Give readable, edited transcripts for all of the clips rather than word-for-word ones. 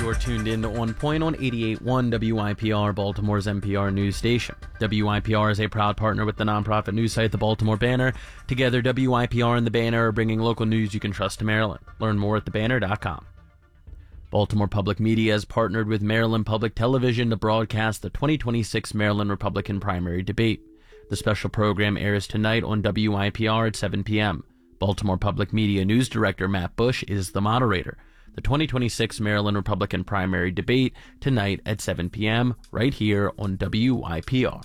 You're tuned in to On Point on 88.1 WIPR, Baltimore's NPR news station. WIPR is a proud partner with the nonprofit news site The Baltimore Banner. Together, WIPR and the Banner are bringing local news you can trust to Maryland. Learn more at thebanner.com. Baltimore Public Media has partnered with Maryland Public Television to broadcast the 2026 Maryland Republican primary debate. The special program airs tonight on WIPR at 7 p.m. Baltimore Public Media News Director Matt Bush is the moderator. The 2026 Maryland Republican primary debate tonight at 7 p.m. right here on WIPR.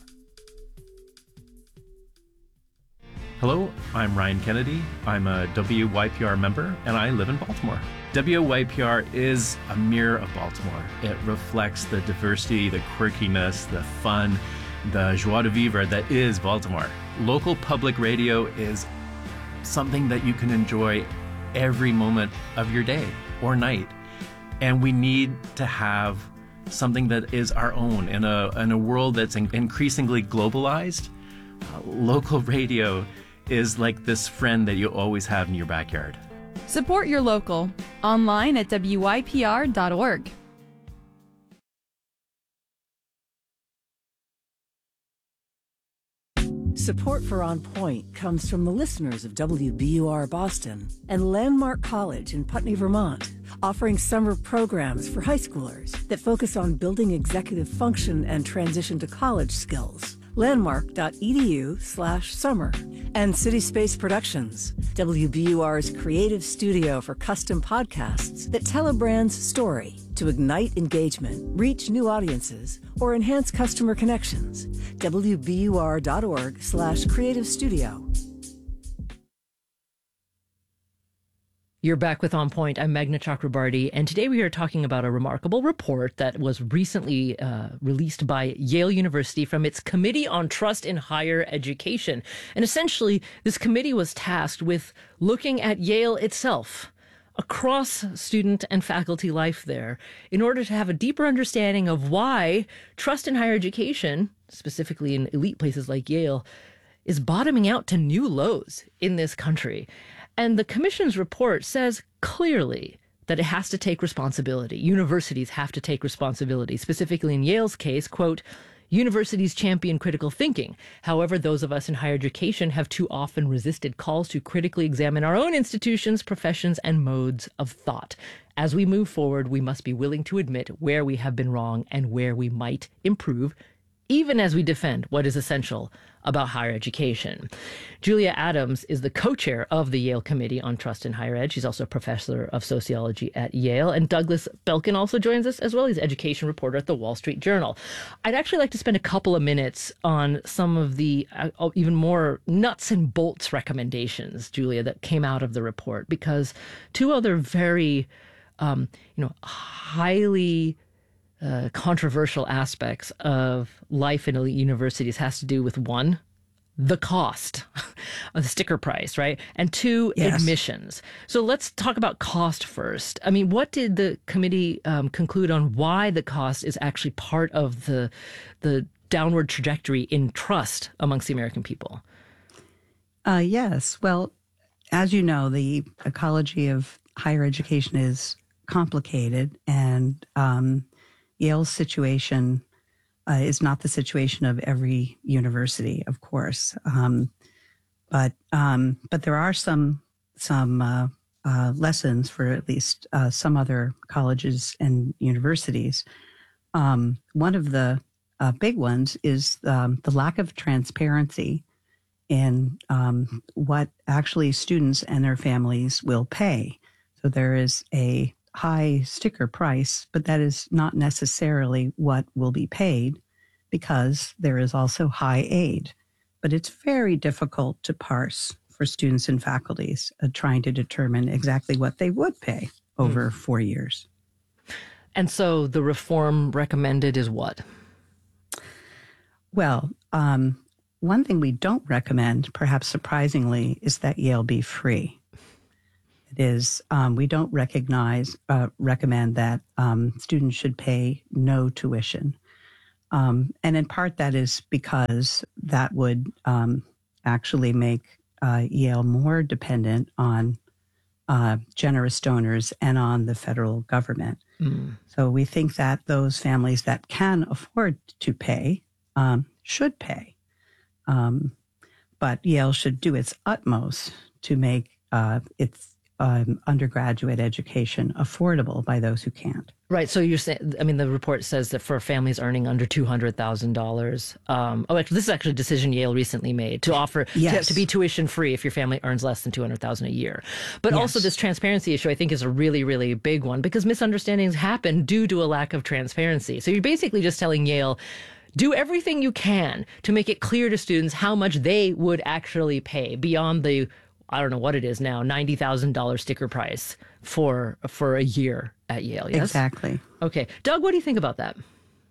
Hello, I'm Ryan Kennedy. I'm a WYPR member, and I live in Baltimore. WYPR is a mirror of Baltimore. It reflects the diversity, the quirkiness, the fun, the joie de vivre that is Baltimore. Local public radio is something that you can enjoy every moment of your day or night. And we need to have something that is our own in a world that's increasingly globalized. Local radio is like this friend that you always have in your backyard. Support your local. Online at WYPR.org. Support for On Point comes from the listeners of WBUR Boston and Landmark College in Putney, Vermont, offering summer programs for high schoolers that focus on building executive function and transition to college skills. Landmark.edu/summer. And City Space Productions, WBUR's creative studio for custom podcasts that tell a brand's story to ignite engagement, reach new audiences, or enhance customer connections. WBUR.org/creative studio. You're back with On Point. I'm Meghna Chakrabarty, and today we are talking about a remarkable report that was recently released by Yale University from its Committee on Trust in Higher Education. And essentially, this committee was tasked with looking at Yale itself, across student and faculty life there, in order to have a deeper understanding of why trust in higher education, specifically in elite places like Yale, is bottoming out to new lows in this country. And the commission's report says clearly that it has to take responsibility. Universities have to take responsibility. Specifically in Yale's case, quote, universities champion critical thinking. However, those of us in higher education have too often resisted calls to critically examine our own institutions, professions, and modes of thought. As we move forward, we must be willing to admit where we have been wrong and where we might improve, even as we defend what is essential about higher education. Julia Adams is the co-chair of the Yale Committee on Trust in Higher Ed. She's also a professor of sociology at Yale. And Douglas Belkin also joins us as well. He's education reporter at the Wall Street Journal. I'd actually like to spend a couple of minutes on some of the even more nuts and bolts recommendations, Julia, that came out of the report, because two other very, highly controversial aspects of life in elite universities has to do with, one, the cost, the sticker price, right? And two, yes, admissions. So let's talk about cost first. I mean, what did the committee conclude on why the cost is actually part of the downward trajectory in trust amongst the American people? Yes. Well, as you know, the ecology of higher education is complicated, and Yale's situation is not the situation of every university, of course, but there are some lessons for at least some other colleges and universities. One of the big ones is the lack of transparency in what actually students and their families will pay. So there is a high sticker price, but that is not necessarily what will be paid, because there is also high aid. But it's very difficult to parse for students and faculties trying to determine exactly what they would pay over 4 years. And so the reform recommended is what? Well, one thing we don't recommend, perhaps surprisingly, is that Yale be free. It is, we don't recommend that students should pay no tuition. And in part that is because that would actually make Yale more dependent on generous donors and on the federal government. So we think that those families that can afford to pay should pay. But Yale should do its utmost to make its undergraduate education affordable by those who can't. Right. So you're saying, I mean, the report says that for families earning under $200,000, actually, this is actually a decision Yale recently made to offer to be tuition free if your family earns less than $200,000 a year. But also this transparency issue, I think, is a really, really big one because misunderstandings happen due to a lack of transparency. So you're basically just telling Yale, do everything you can to make it clear to students how much they would actually pay beyond the, I don't know what it is now, $90,000 sticker price for a year at Yale. Yes? Exactly. Okay. Doug, what do you think about that?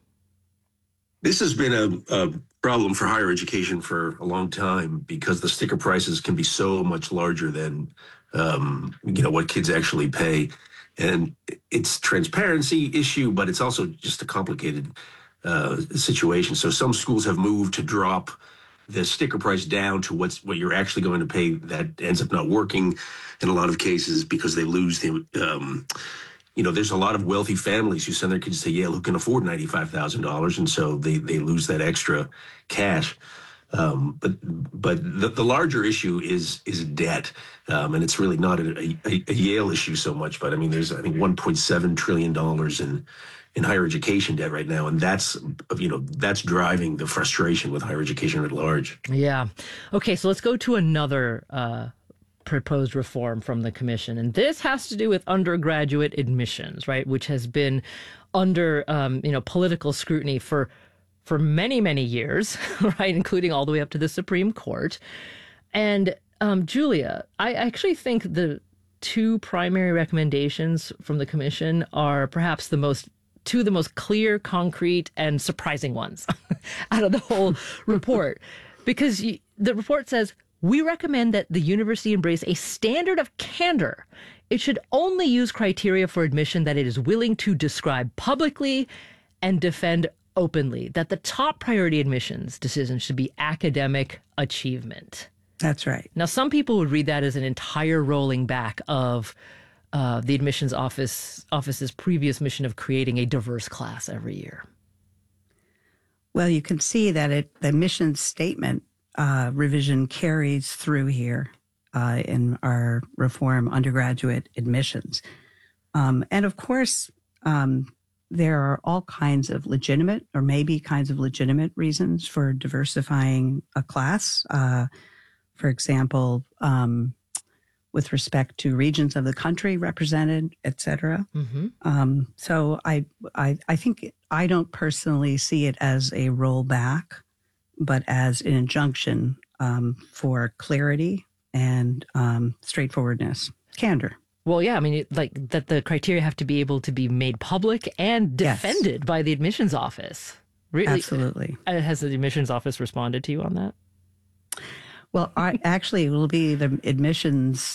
This has been a problem for higher education for a long time because the sticker prices can be so much larger than, what kids actually pay. And it's transparency issue, but it's also just a complicated situation. So some schools have moved to drop the sticker price down to what you're actually going to pay. That ends up not working in a lot of cases because they lose the, there's a lot of wealthy families who send their kids to Yale who can afford $95,000. And so they lose that extra cash. But the larger issue is debt. And it's really not a Yale issue so much, but I mean, there's, I think, $1.7 trillion in higher education debt right now. And that's driving the frustration with higher education at large. Yeah. Okay. So let's go to another proposed reform from the commission. And this has to do with undergraduate admissions, right? Which has been under, political scrutiny for many, many years, right? Including all the way up to the Supreme Court. And Julia, I actually think the two primary recommendations from the commission are perhaps two of the most clear, concrete, and surprising ones out of the whole report. Because the report says, we recommend that the university embrace a standard of candor. It should only use criteria for admission that it is willing to describe publicly and defend openly, that the top priority admissions decision should be academic achievement. That's right. Now, some people would read that as an entire rolling back of the admissions office's previous mission of creating a diverse class every year. Well, you can see that the mission statement revision carries through here in our reform undergraduate admissions. And of course, there are all kinds of legitimate or maybe kinds of legitimate reasons for diversifying a class. For example, with respect to regions of the country represented, et cetera. Mm-hmm. So I think I don't personally see it as a rollback, but as an injunction for clarity and straightforwardness, candor. Well, yeah, I mean, like that the criteria have to be able to be made public and defended by the admissions office. Really? Absolutely. Has the admissions office responded to you on that? Well, actually, it will be the admissions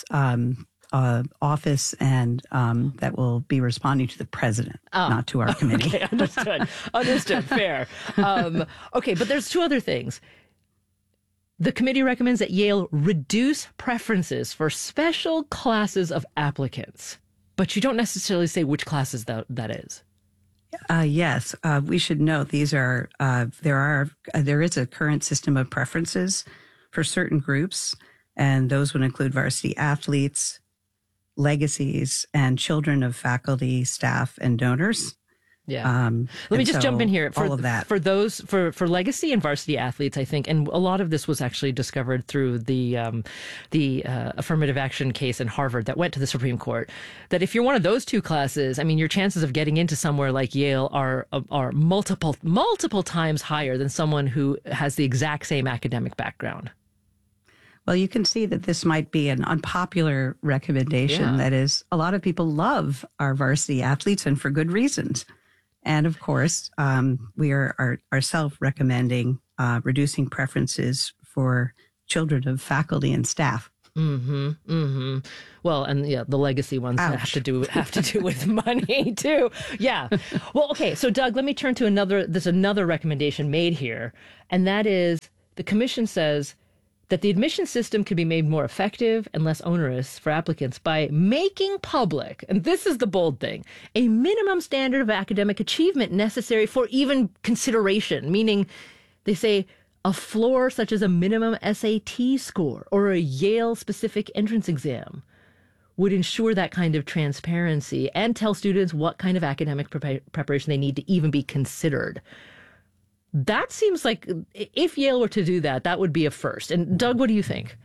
office and that will be responding to the president, not to our committee. Okay, understood. Fair. Okay, but there's two other things. The committee recommends that Yale reduce preferences for special classes of applicants, but you don't necessarily say which classes that is. Yes, we should note these are there is a current system of preferences for certain groups, and those would include varsity athletes, legacies, and children of faculty, staff, and donors. Yeah. Let me just jump in here. All of that. For legacy and varsity athletes, I think, and a lot of this was actually discovered through the affirmative action case in Harvard that went to the Supreme Court, that if you're one of those two classes, I mean, your chances of getting into somewhere like Yale are multiple times higher than someone who has the exact same academic background. Well, you can see that this might be an unpopular recommendation. Yeah. That is, a lot of people love our varsity athletes, and for good reasons. And of course, we are ourselves recommending reducing preferences for children of faculty and staff. Mm-hmm. Mm-hmm. Well, and yeah, the legacy ones have to do with money too. Yeah. Well, okay. So, Doug, let me turn to there's another recommendation made here, and that is the commission says that the admission system can be made more effective and less onerous for applicants by making public, and this is the bold thing, a minimum standard of academic achievement necessary for even consideration, meaning they say a floor such as a minimum SAT score or a Yale-specific entrance exam would ensure that kind of transparency and tell students what kind of academic preparation they need to even be considered. That seems like if Yale were to do that, that would be a first. And Doug, what do you think?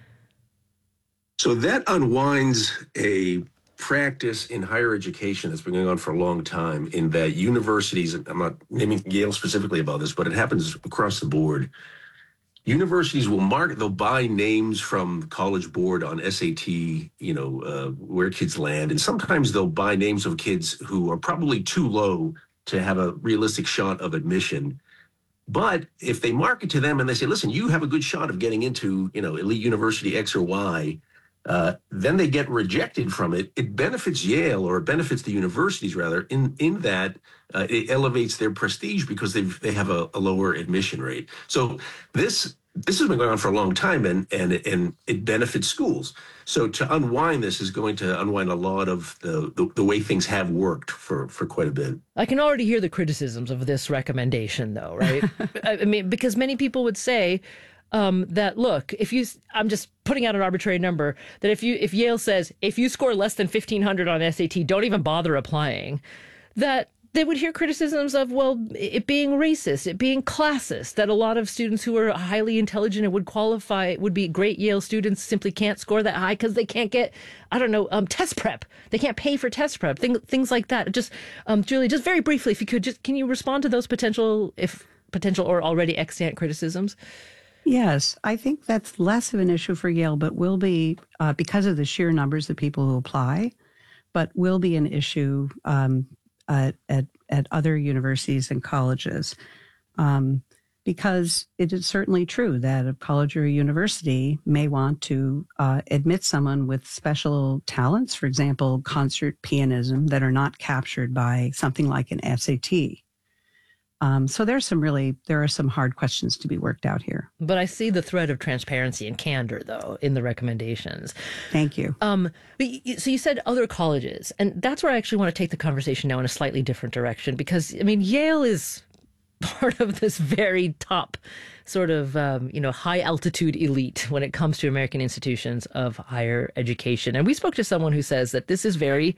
So that unwinds a practice in higher education that's been going on for a long time, in that universities, I'm not naming Yale specifically about this, but it happens across the board. Universities they'll buy names from the College Board on SAT, where kids land. And sometimes they'll buy names of kids who are probably too low to have a realistic shot of admission. But if they market to them and they say, listen, you have a good shot of getting into, elite university X or Y, then they get rejected from it. It benefits Yale, or it benefits the universities rather, in that it elevates their prestige because they have a lower admission rate. So this has been going on for a long time, and it benefits schools. So to unwind this is going to unwind a lot of the way things have worked for quite a bit. I can already hear the criticisms of this recommendation, though, right? I mean, because many people would say that, look, I'm just putting out an arbitrary number, that if Yale says, if you score less than 1,500 on SAT, don't even bother applying, that they would hear criticisms of, well, it being racist, it being classist, that a lot of students who are highly intelligent and would be great Yale students simply can't score that high because they can't get, test prep. They can't pay for test prep, things like that. Just, Julie, just very briefly, if you could, can you respond to those potential or already extant criticisms? Yes, I think that's less of an issue for Yale, but will be, because of the sheer numbers of people who apply, but will be an issue at other universities and colleges, because it is certainly true that a college or a university may want to admit someone with special talents, for example, concert pianism, that are not captured by something like an SAT. So there are some hard questions to be worked out here. But I see the thread of transparency and candor, though, in the recommendations. Thank you. So you said other colleges, and that's where I actually want to take the conversation now in a slightly different direction, because, I mean, Yale is part of this very top sort of, high altitude elite when it comes to American institutions of higher education. And we spoke to someone who says that this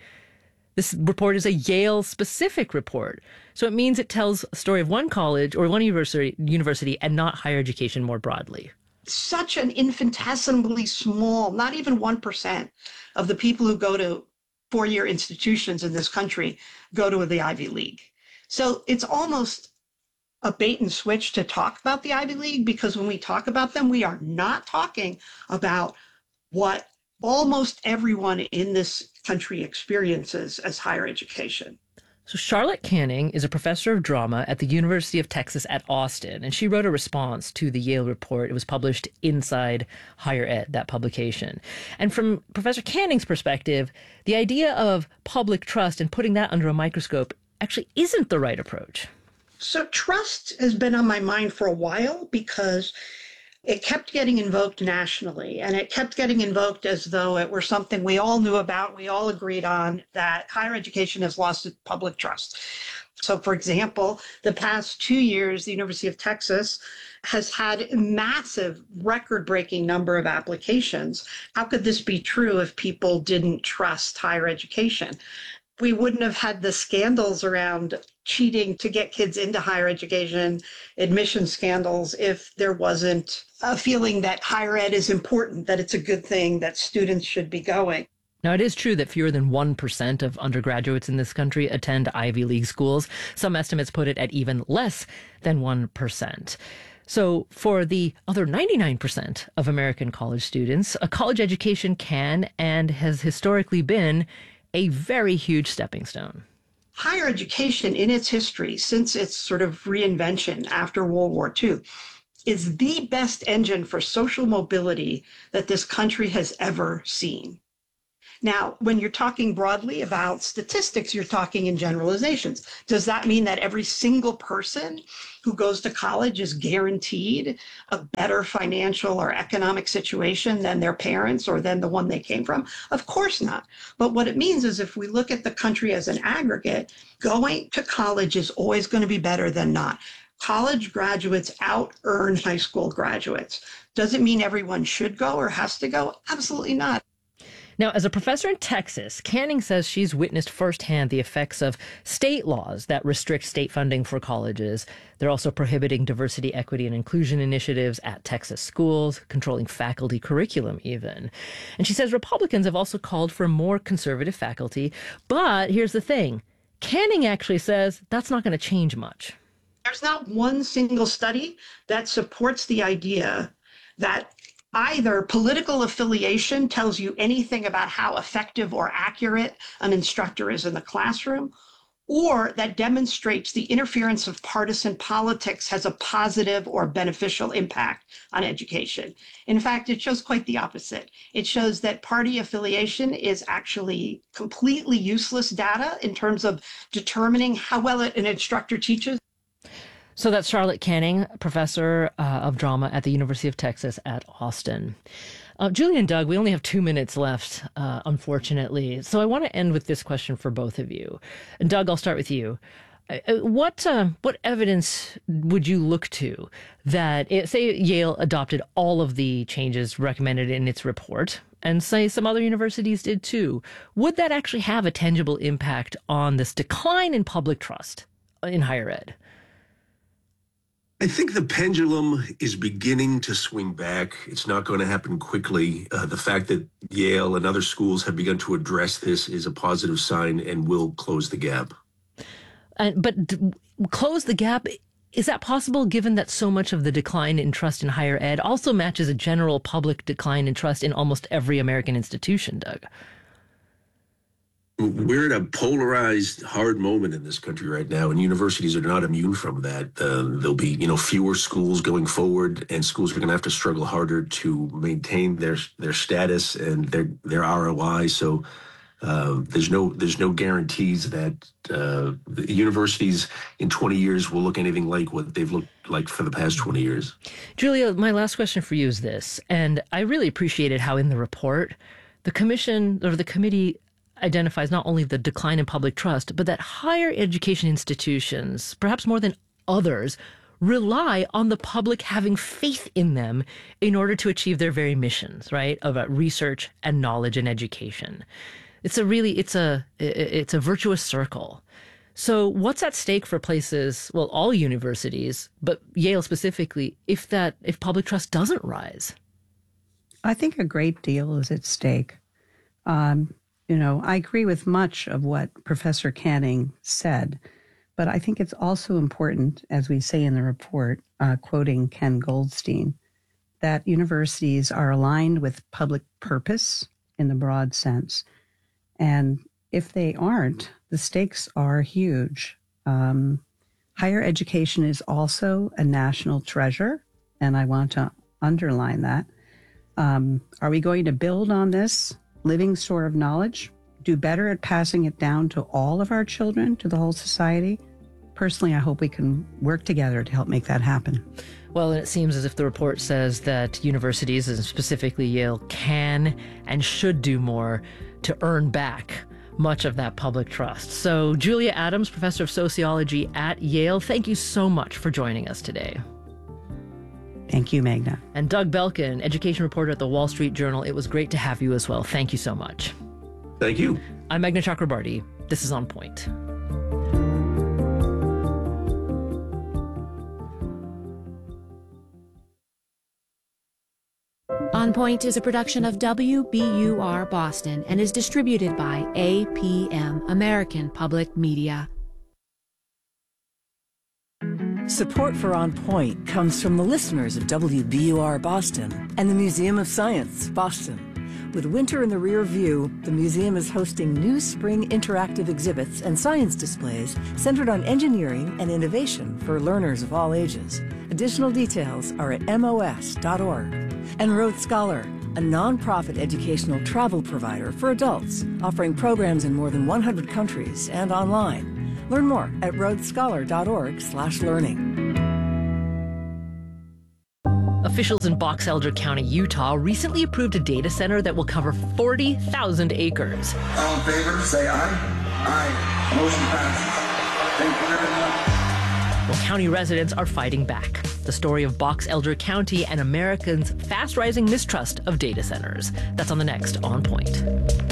report is a Yale-specific report. So it means it tells a story of one college or one university and not higher education more broadly. Such an infinitesimally small, not even 1% of the people who go to four-year institutions in this country go to the Ivy League. So it's almost a bait and switch to talk about the Ivy League, because when we talk about them, we are not talking about what almost everyone in this country experiences as higher education. So Charlotte Canning is a professor of drama at the University of Texas at Austin, and she wrote a response to the Yale report. It was published Inside Higher Ed, that publication. And from Professor Canning's perspective, the idea of public trust and putting that under a microscope actually isn't the right approach. So trust has been on my mind for a while, because it kept getting invoked nationally, and it kept getting invoked as though it were something we all knew about, we all agreed on, that higher education has lost its public trust. So, for example, the past 2 years, the University of Texas has had a massive, record-breaking number of applications. How could this be true if people didn't trust higher education? We wouldn't have had the scandals around cheating to get kids into higher education, admission scandals, if there wasn't a feeling that higher ed is important, that it's a good thing, that students should be going. Now, it is true that fewer than 1% of undergraduates in this country attend Ivy League schools. Some estimates put it at even less than 1%. So for the other 99% of American college students, a college education can and has historically been a very huge stepping stone. Higher education in its history, since its sort of reinvention after World War II, is the best engine for social mobility that this country has ever seen. Now, when you're talking broadly about statistics, you're talking in generalizations. Does that mean that every single person who goes to college is guaranteed a better financial or economic situation than their parents or than the one they came from? Of course not. But what it means is if we look at the country as an aggregate, going to college is always going to be better than not. College graduates out-earn high school graduates. Does it mean everyone should go or has to go? Absolutely not. Now, as a professor in Texas, Canning says she's witnessed firsthand the effects of state laws that restrict state funding for colleges. They're also prohibiting diversity, equity, and inclusion initiatives at Texas schools, controlling faculty curriculum even. And she says Republicans have also called for more conservative faculty. But here's the thing. Canning actually says that's not going to change much. There's not one single study that supports the idea that either political affiliation tells you anything about how effective or accurate an instructor is in the classroom, or that demonstrates the interference of partisan politics has a positive or beneficial impact on education. In fact, it shows quite the opposite. It shows that party affiliation is actually completely useless data in terms of determining how well an instructor teaches. So that's Charlotte Canning, professor of drama at the University of Texas at Austin. Julie and Doug, we only have 2 minutes left, unfortunately. So I want to end with this question for both of you. And Doug, I'll start with you. What evidence would you look to that, say Yale adopted all of the changes recommended in its report, and say some other universities did too? Would that actually have a tangible impact on this decline in public trust in higher ed? I think the pendulum is beginning to swing back. It's not going to happen quickly. The fact that Yale and other schools have begun to address this is a positive sign and will close the gap. But close the gap, is that possible given that so much of the decline in trust in higher ed also matches a general public decline in trust in almost every American institution, Doug? We're at a polarized, hard moment in this country right now, and universities are not immune from that. There'll be, fewer schools going forward, and schools are going to have to struggle harder to maintain their status and their ROI. So there's no guarantees that the universities in 20 years will look anything like what they've looked like for the past 20 years. Julia, my last question for you is this, and I really appreciated how in the report the commission or the committee identifies not only the decline in public trust, but that higher education institutions, perhaps more than others, rely on the public having faith in them in order to achieve their very missions, right, of research and knowledge and education. It's a virtuous circle. So what's at stake for places, well, all universities, but Yale specifically, if public trust doesn't rise? I think a great deal is at stake. I agree with much of what Professor Canning said, but I think it's also important, as we say in the report, quoting Ken Goldstein, that universities are aligned with public purpose in the broad sense. And if they aren't, the stakes are huge. Higher education is also a national treasure, and I want to underline that. Are we going to build on this living store of knowledge, do better at passing it down to all of our children, to the whole society? Personally, I hope we can work together to help make that happen. Well, and it seems as if the report says that universities, and specifically Yale, can and should do more to earn back much of that public trust. So, Julia Adams, professor of sociology at Yale, thank you so much for joining us today. Thank you, Magna. And Doug Belkin, education reporter at the Wall Street Journal. It was great to have you as well. Thank you so much. Thank you. I'm Magna Chakrabarty. This is On Point. On Point is a production of WBUR Boston and is distributed by APM, American Public Media. Support for On Point comes from the listeners of WBUR Boston and the Museum of Science, Boston. With winter in the rear view, the museum is hosting new spring interactive exhibits and science displays centered on engineering and innovation for learners of all ages. Additional details are at mos.org. And Rhodes Scholar, a nonprofit educational travel provider for adults, offering programs in more than 100 countries and online. Learn more at rhodesscholar.org/learning. Officials in Box Elder County, Utah, recently approved a data center that will cover 40,000 acres. All in favor, say aye. Aye. Motion passes. Thank you very much. Well, county residents are fighting back. The story of Box Elder County and Americans' fast-rising mistrust of data centers. That's on the next On Point.